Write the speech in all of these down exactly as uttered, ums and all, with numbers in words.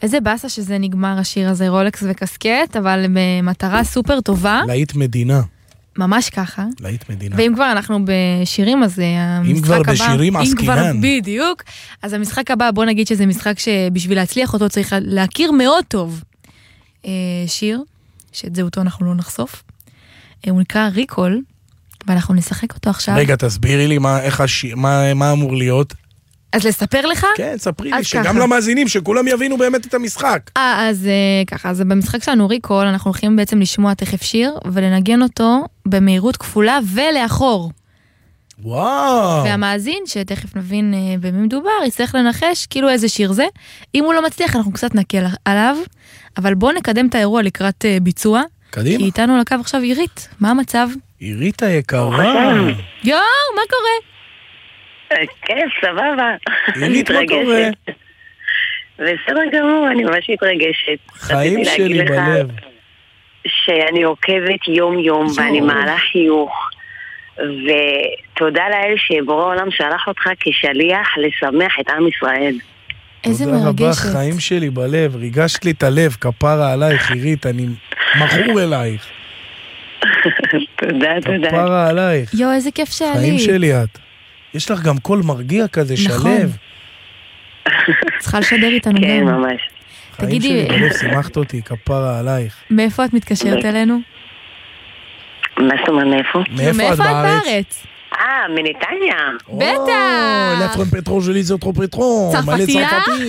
איזה באסה שזה נגמר השיר הזה, רולקס וקסקט, אבל במטרה סופר טובה. להיט מדינה. ממש ככה. להיט מדינה. ואם כבר אנחנו בשירים, אז המשחק הבא... אם כבר בשירים עסקינן. בדיוק. אז המשחק הבא, בוא נגיד שזה משחק שבשביל להצליח אותו צריך להכיר מאוד טוב. שיר, שאת זהותו אנחנו לא נחשוף. הוא נקרא ריקול, ואנחנו נשחק אותו עכשיו. רגע, תסבירי לי מה, איך השיר, מה, מה אמור להיות. אז לספר לך? כן, ספרי לי, שגם למאזינים, שכולם יבינו באמת את המשחק. אה, אז ככה, אז במשחק שלנו ריקול, אנחנו הולכים בעצם לשמוע תכף שיר, ולנגן אותו במהירות כפולה ולאחור. וואו. והמאזין, שתכף נבין במי מדובר, יצטרך לנחש כאילו איזה שיר זה. אם הוא לא מצליח, אנחנו קצת נקל עליו, אבל בואו נקדם את האירוע לקראת ביצוע. קדימה. כי איתנו לקו עכשיו עירית. מה המצב? עירית היקרה. יואו, מה קורה? כן, סבבה. עירית, מה קורה? בסדר גמור, אני ממש מתרגשת. חיים שלי בלב. שאני עוקבת יום יום ואני מעלה חיוך. ותודה לאל שבורא העולם שלח אותך כשליח לשמח את עם ישראל. איזה מרגשת. תודה רבה, חיים שלי בלב. ריגשת לי את הלב, כפרה עלייך, עירית, אני מכור אלייך. תודה, תודה. כפרה עלייך. יואו, איזה כיף שעלית. חיים שלי את. יש לך גם קול מרגיע כזה, שלב. צריכה לשדר איתנו גם. כן, ממש. חיים שלי בלב, שימחת אותי, כפרה עלייך. מאיפה את מתקשרת אלינו? מה זאת אומרת, מאיפה? מאיפה את בארץ? אה, מנתניה. בטח. לפרון פטרון שלי זה אותו פטרון. צרפתיה?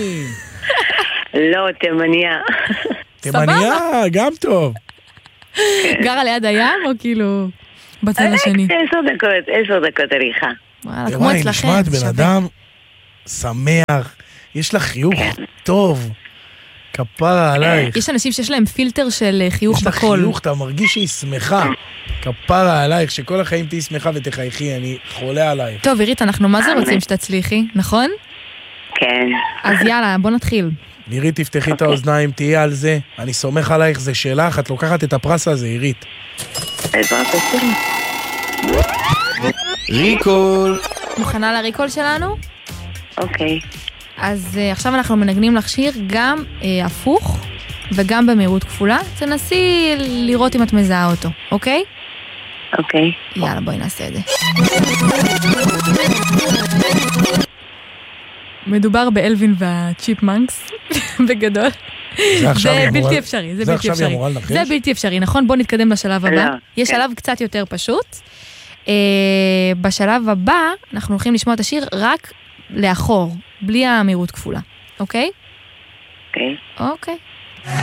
לא, תימניה. תימניה, גם טוב. גרה ליד הים או כאילו בצד השני? עשר דקות, עשר דקות הליכה. וואלה, כמו אצלכם. נשמעת בן אדם שמח, יש לך חיוך טוב, כפרה עלייך. יש אנשים שיש להם פילטר של חיוך בקול. יש לך בקול. חיוך, אתה מרגיש שהיא שמחה. כפרה עלייך, שכל החיים תהי שמחה ותחייכי, אני חולה עלייך. טוב, עירית, אנחנו מה זה רוצים שתצליחי, נכון? כן. אז יאללה, בוא נתחיל. עירית, תפתחי את האוזניים, תהיה על זה. אני סומך עלייך, זה שלך, את לוקחת את הפרס הזה, עירית. בעזרת השם. ריקול. מוכנה לריקול שלנו? אוקיי. אז uh, עכשיו אנחנו מנגנים לך שיר גם uh, הפוך וגם במהירות כפולה. תנסי לראות אם את מזהה אותו, אוקיי? אוקיי. יאללה, בואי נעשה את זה. מדובר באלווין והצ'יפמנקס, בגדול. זה זה בלתי אפשרי, זה בלתי אפשרי. זה בלתי אפשרי, נכון? בוא נתקדם לשלב הבא. יש שלב קצת יותר פשוט. בשלב הבא אנחנו הולכים לשמוע את השיר רק לאחור, בלי המהירות כפולה, אוקיי? אוקיי. אוקיי.